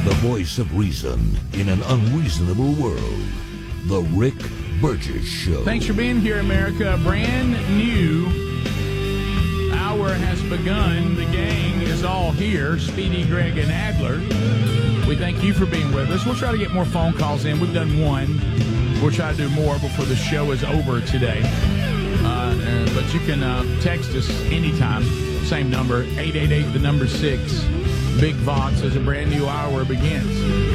The voice of reason in an unreasonable world. The Rick Burgess Show. Thanks for being here, America. A brand new hour has begun. The gang is all here. Speedy, Greg, and Adler. We thank you for being with us. We'll try to get more phone calls in. We've done one. We'll try to do more before the show is over today. But you can text us anytime. Same number, 888, the number 6. Big Vox as a brand new hour begins.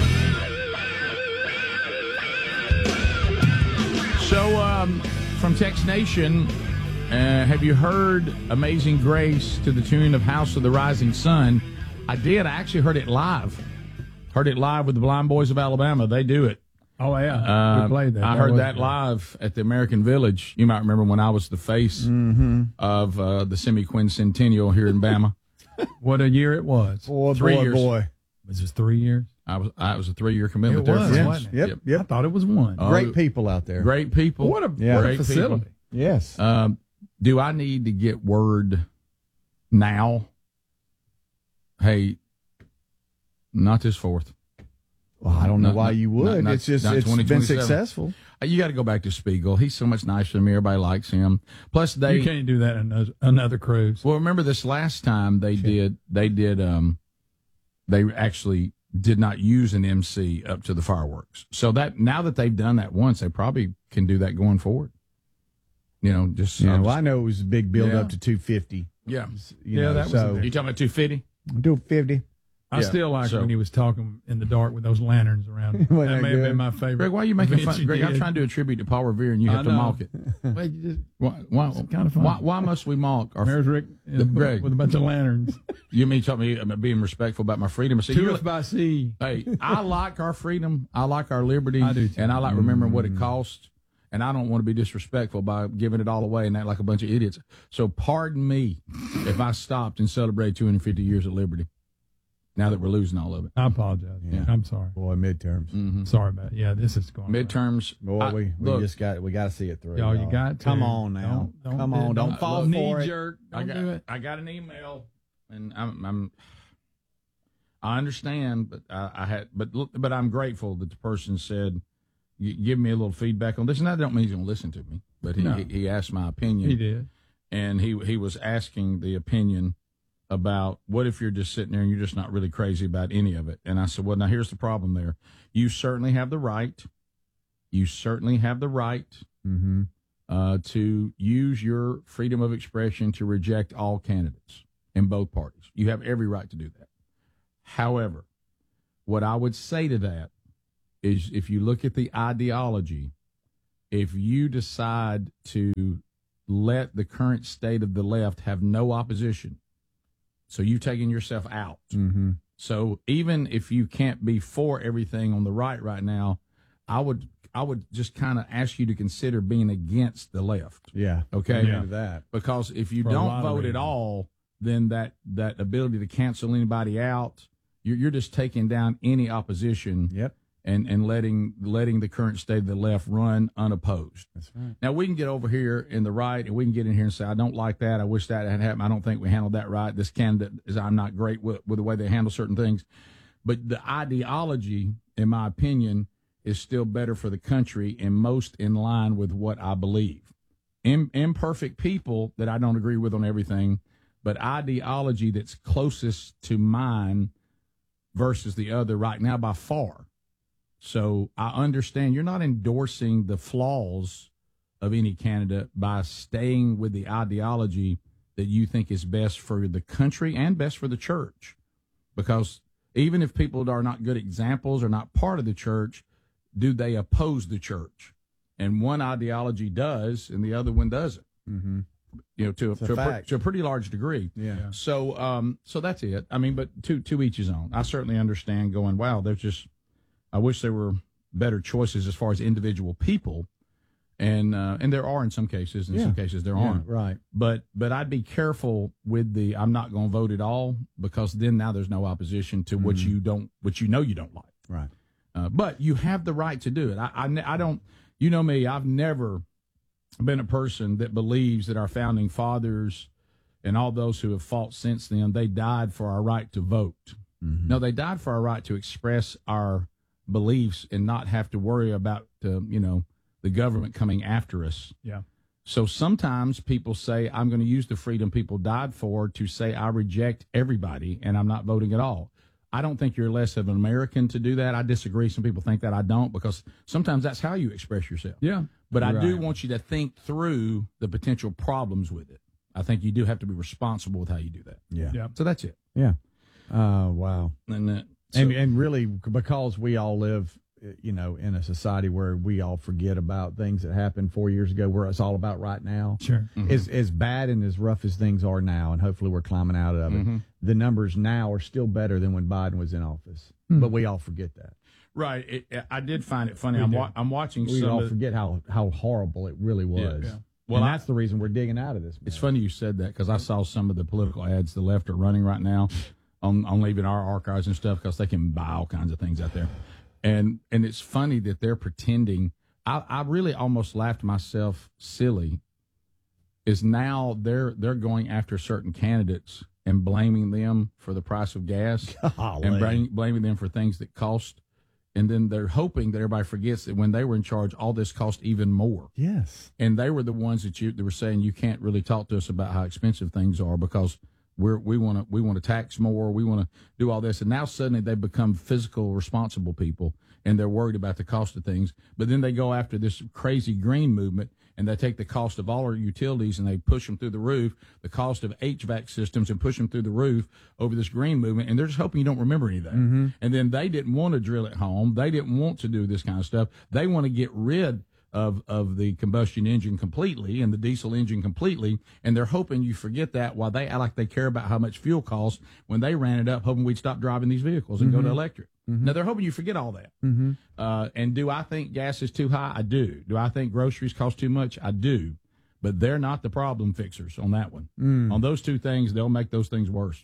So, from Text Nation, have you heard Amazing Grace to the tune of House of the Rising Sun? I did. I actually heard it live. Heard it live with the Blind Boys of Alabama. They do it. Oh, yeah. We played that. I heard that live at the American Village. You might remember when I was the face of the semi-quincentennial here in Bama. What a year it was. 3 years. Was it 3 years? It was a 3-year commitment It was, there. wasn't it? Yep. I thought it was one. Great people out there. Great people. What a great facility. people. Yes. Do I need to get word now? Hey, not this 4th. Well, I don't know why you would. Not it's been successful. You got to go back to Spiegel. He's so much nicer than me. Everybody likes him. Plus, You can't do that in another cruise. Well, remember this last time they actually did not use an MC up to the fireworks. So that now that they've done that once, they probably can do that going forward. You know, I know it was a big build up to 250. Yeah. That was You talking about 250? 250. I still like when he was talking in the dark with those lanterns around. That may have been my favorite. Greg, why are you making fun? Greg, I'm trying to do a tribute to Paul Revere, and you have to mock it. Well, Why, it's kind of fun. Why must we mock our There's Rick Greg with a bunch of lanterns. You mean tell me about being respectful about my freedom? To us by sea. Hey, I like our freedom. I like our liberty. I do too. And I like remembering what it costs. And I don't want to be disrespectful by giving it all away and act like a bunch of idiots. So pardon me if I stopped and celebrated 250 years of liberty. Now that we're losing all of it. I apologize. Yeah. I'm sorry. Boy, midterms. Mm-hmm. Sorry about it. Yeah, this is going midterms. Boy, we got to see it through. Y'all, you got to. Come on now. Don't fall for it. Jerk. Do it. I got an email, and I understand, but I'm grateful that the person said, "Give me a little feedback on this." And I don't mean he's going to listen to me, but he asked my opinion. He did, and he was asking the opinion about what if you're just sitting there and you're just not really crazy about any of it. And I said, well, now here's the problem there. You certainly have the right. You certainly have the right to use your freedom of expression to reject all candidates in both parties. You have every right to do that. However, what I would say to that is if you look at the ideology, if you decide to let the current state of the left have no opposition, so you've taken yourself out. Mm-hmm. So even if you can't be for everything on the right now, I would just kind of ask you to consider being against the left. Yeah. Okay. Yeah. That. Because if you don't vote at all, then that ability to cancel anybody out, you're just taking down any opposition. Yep. And letting the current state of the left run unopposed. That's right. Now, we can get over here in the right, and we can get in here and say, I don't like that. I wish that had happened. I don't think we handled that right. This candidate I'm not great with the way they handle certain things. But the ideology, in my opinion, is still better for the country and most in line with what I believe. Imperfect people that I don't agree with on everything, but ideology that's closest to mine versus the other right now by far. So I understand you're not endorsing the flaws of any candidate by staying with the ideology that you think is best for the country and best for the church. Because even if people are not good examples or not part of the church, do they oppose the church? And one ideology does and the other one doesn't. Mm-hmm. You know, to a pretty large degree. Yeah. So that's it. I mean, but to each his own. I certainly understand going, wow, I wish there were better choices as far as individual people, and there are in some cases. In some cases, there aren't. Right. But I'd be careful with the I'm not going to vote at all, because then now there's no opposition to what you don't like. Right. But you have the right to do it. I don't. You know me. I've never been a person that believes that our founding fathers and all those who have fought since then, they died for our right to vote. Mm-hmm. No, they died for our right to express our beliefs and not have to worry about, the government coming after us. Yeah. So sometimes people say, I'm going to use the freedom people died for to say I reject everybody and I'm not voting at all. I don't think you're less of an American to do that. I disagree. Some people think that. I don't, because sometimes that's how you express yourself. Yeah. But I do want you to think through the potential problems with it. I think you do have to be responsible with how you do that. Yeah. So that's it. Yeah. Wow. And really, because we all live, in a society where we all forget about things that happened 4 years ago, where it's all about right now. Sure. Mm-hmm. As bad and as rough as things are now, and hopefully we're climbing out of it, the numbers now are still better than when Biden was in office. Mm-hmm. But we all forget that. Right. I did find it funny. I'm watching we some all forget how horrible it really was. Yeah. Well, and that's the reason we're digging out of this. It's funny you said that, because I saw some of the political ads the left are running right now on leaving our archives and stuff, because they can buy all kinds of things out there. And it's funny that they're pretending. I really almost laughed myself silly. Is now they're going after certain candidates and blaming them for the price of gas. Golly. And blaming them for things that cost. And then they're hoping that everybody forgets that when they were in charge, all this cost even more. Yes. And they were the ones that were saying you can't really talk to us about how expensive things are, because we want to tax more, we want to do all this, and now suddenly they've become fiscal responsible people, and they're worried about the cost of things. But then they go after this crazy green movement, and they take the cost of all our utilities and they push them through the roof, the cost of HVAC systems, and push them through the roof over this green movement, and they're just hoping you don't remember any of that. Mm-hmm. And then they didn't want to drill it home, they didn't want to do this kind of stuff. They want to get rid of the combustion engine completely and the diesel engine completely, and they're hoping you forget that, while they act like they care about how much fuel costs when they ran it up, hoping we'd stop driving these vehicles and go to electric. Mm-hmm. Now, they're hoping you forget all that. Mm-hmm. And do I think gas is too high? I do. Do I think groceries cost too much? I do. But they're not the problem fixers on that one. On those two things, they'll make those things worse.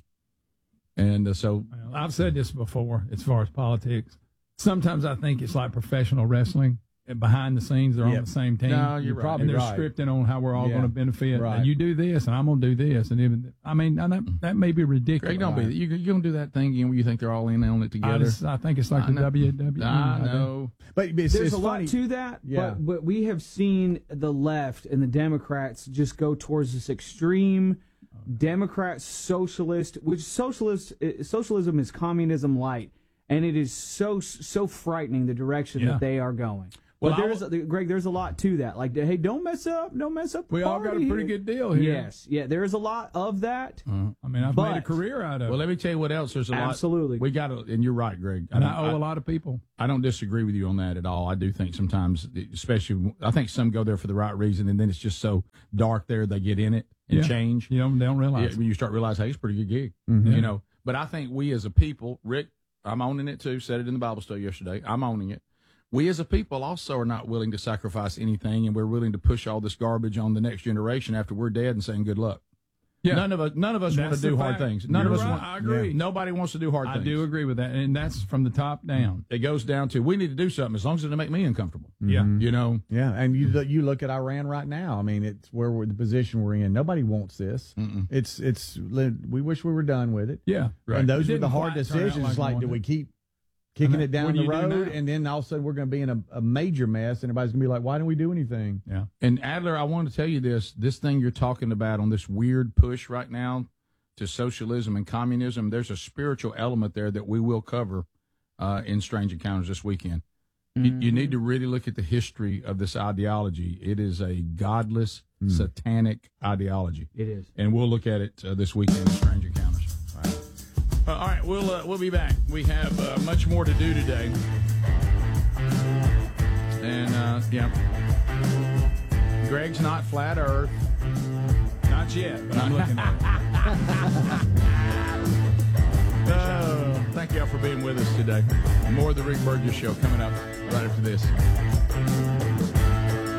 And so I've said this before as far as politics. Sometimes I think it's like professional wrestling. Behind the scenes, they're on the same team. No, you're right. And they're scripting on how we're all going to benefit. Right. And you do this, and I'm going to do this. And even, that may be ridiculous. Greg, don't be. You're going to do that thing again where you think they're all in on it together. I think it's like the WWE. I know. But there's a lot to that. Yeah. But we have seen the left and the Democrats just go towards this extreme Democrat socialist, which socialism is communism light. And it is so frightening, the direction that they are going. Well, Greg, there's a lot to that. Like, hey, don't mess up. We all got a pretty good deal here. Yes, yeah, there is a lot of that. I've made a career out of it. Well, let me tell you what else. There's a lot. Absolutely. We got to, and you're right, Greg. And I owe a lot of people. I don't disagree with you on that at all. I do think sometimes, especially, I think some go there for the right reason, and then it's just so dark there they get in it and change. They don't realize. Yeah, when you start realizing, hey, it's a pretty good gig. Mm-hmm. But I think we as a people, Rick, I'm owning it too. Said it in the Bible study yesterday. I'm owning it. We as a people also are not willing to sacrifice anything, and we're willing to push all this garbage on the next generation after we're dead and saying good luck. Yeah. None of us want to do hard things. None of us want. I agree. Nobody wants to do hard things. I do agree with that, and that's from the top down. It goes down to we need to do something as long as it doesn't make me uncomfortable. Yeah. Yeah, and you look at Iran right now. I mean, it's the position we're in. Nobody wants this. Mm-mm. It's we wish we were done with it. Yeah, right. And those are the hard decisions. Like, do we keep kicking it down the road, and then all of a sudden we're going to be in a major mess, and everybody's going to be like, why didn't we do anything? Yeah. And Adler, I want to tell you this thing you're talking about on this weird push right now to socialism and communism, there's a spiritual element there that we will cover in Strange Encounters this weekend. Mm-hmm. You need to really look at the history of this ideology. It is a godless, satanic ideology. It is. And we'll look at it this weekend in Strange Encounters. All right, we'll be back. We have much more to do today, and Greg's not flat Earth, not yet, but I'm looking at it. Thank y'all for being with us today. More of the Rick Burgess Show coming up right after this.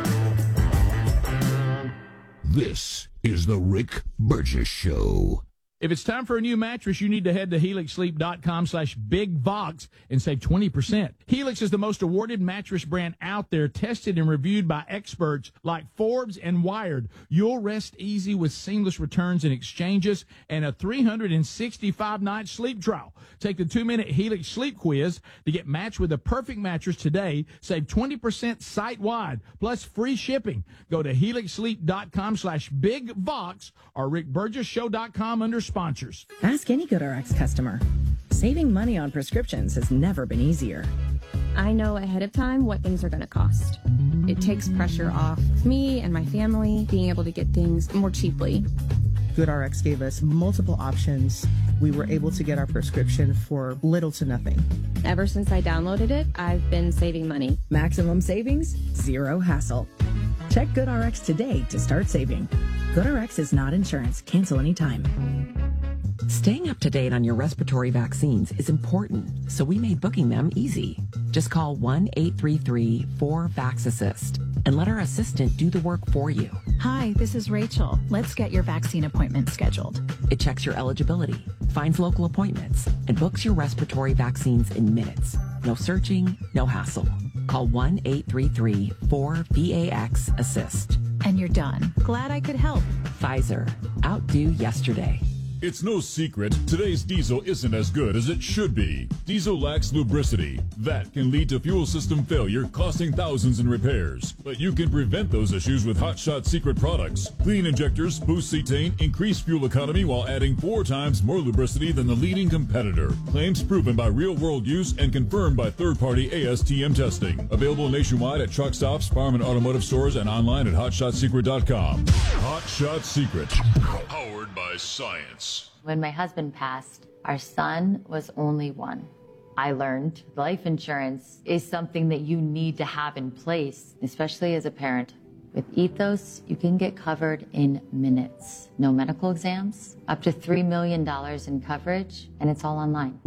This is the Rick Burgess Show. If it's time for a new mattress, you need to head to HelixSleep.com/BigVox and save 20%. Helix is the most awarded mattress brand out there, tested and reviewed by experts like Forbes and Wired. You'll rest easy with seamless returns and exchanges and a 365-night sleep trial. Take the 2-minute Helix Sleep Quiz to get matched with the perfect mattress today. Save 20% site-wide, plus free shipping. Go to HelixSleep.com/BigVox or RickBurgessShow.com under sponsors. Ask any GoodRx customer. Saving money on prescriptions has never been easier. I know ahead of time what things are going to cost. It takes pressure off me and my family being able to get things more cheaply. GoodRx gave us multiple options. We were able to get our prescription for little to nothing. Ever since I downloaded it, I've been saving money. Maximum savings, zero hassle. Check GoodRx today to start saving. GoodRx is not insurance. Cancel anytime. Staying up to date on your respiratory vaccines is important, so we made booking them easy. Just call 1-833-4VAX-ASSIST and let our assistant do the work for you. Hi, this is Rachel. Let's get your vaccine appointment scheduled. It checks your eligibility, finds local appointments, and books your respiratory vaccines in minutes. No searching, no hassle. Call 1-833-4VAX-ASSIST. And you're done. Glad I could help. Pfizer. Outdo yesterday. It's no secret, today's diesel isn't as good as it should be. Diesel lacks lubricity. That can lead to fuel system failure, costing thousands in repairs. But you can prevent those issues with Hot Shot Secret products. Clean injectors, boost cetane, increase fuel economy while adding 4 times more lubricity than the leading competitor. Claims proven by real-world use and confirmed by third-party ASTM testing. Available nationwide at truck stops, farm and automotive stores, and online at HotShotSecret.com. Hot Shot Secret. Powered by science. When my husband passed, our son was only 1. I learned life insurance is something that you need to have in place, especially as a parent. With Ethos, you can get covered in minutes. No medical exams, up to $3 million in coverage, and it's all online.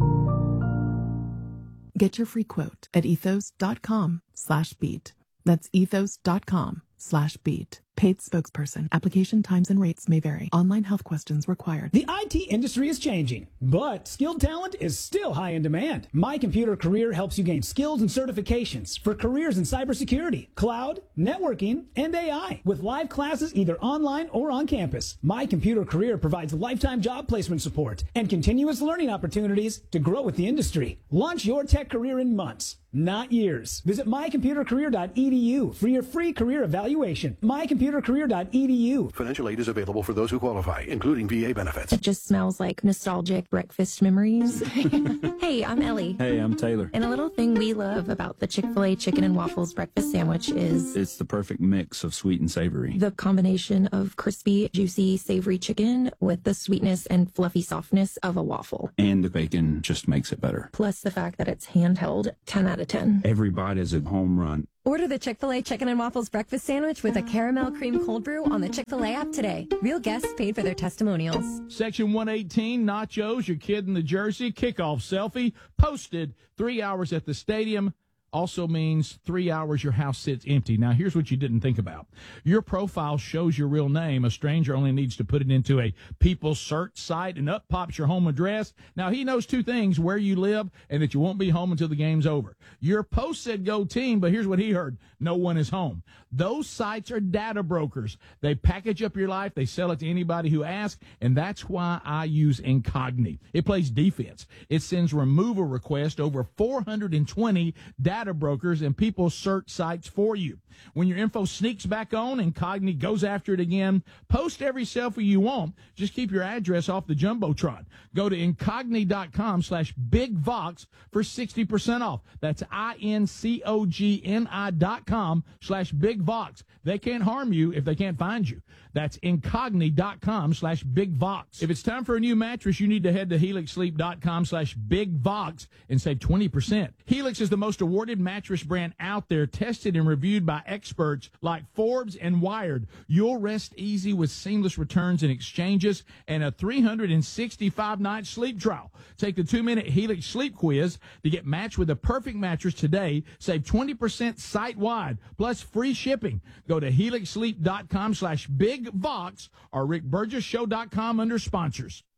Get your free quote at ethos.com/beat. That's ethos.com/beat. Paid spokesperson. Application times and rates may vary. Online health questions required. The IT industry is changing, but skilled talent is still high in demand. My Computer Career helps you gain skills and certifications for careers in cybersecurity, cloud, networking, and AI with live classes either online or on campus. My Computer Career provides lifetime job placement support and continuous learning opportunities to grow with the industry. Launch your tech career in months, not years. Visit mycomputercareer.edu for your free career evaluation. mycomputercareer.edu. Financial aid is available for those who qualify, including VA benefits. It just smells like nostalgic breakfast memories. Hey, I'm Ellie. Hey, I'm Taylor. And a little thing we love about the Chick-fil-A chicken and waffles breakfast sandwich is it's the perfect mix of sweet and savory. The combination of crispy, juicy, savory chicken with the sweetness and fluffy softness of a waffle. And the bacon just makes it better. Plus the fact that it's handheld, 10 out of 10. Every bite is a home run. Order the Chick-fil-A Chicken and Waffles breakfast sandwich with a caramel cream cold brew on the Chick-fil-A app today. Real guests paid for their testimonials. Section 118, nachos, your kid in the jersey, kickoff selfie, posted 3 hours at the stadium. Also means 3 hours your house sits empty. Now, here's what you didn't think about. Your profile shows your real name. A stranger only needs to put it into a people search site, and up pops your home address. Now, he knows 2 things, where you live and that you won't be home until the game's over. Your post said go team, but here's what he heard. No one is home. Those sites are data brokers. They package up your life. They sell it to anybody who asks, and that's why I use Incogni. It plays defense. It sends removal requests over 420 data brokers and people search sites for you. When your info sneaks back on, Incogni goes after it again. Post every selfie you want. Just keep your address off the Jumbotron. Go to Incogni.com/BigVox for 60% off. That's INCOGNI.com/BigVox. They can't harm you if they can't find you. That's Incogni.com/BigVox. If it's time for a new mattress, you need to head to HelixSleep.com/BigVox and save 20%. Helix is the most awarded mattress brand out there, tested and reviewed by experts like Forbes and Wired. You'll rest easy with seamless returns and exchanges and a 365-night sleep trial. Take the 2-minute Helix Sleep Quiz to get matched with the perfect mattress today. Save 20% site-wide, plus free shipping. Go to HelixSleep.com/BigVox or RickBurgessShow.com under sponsors.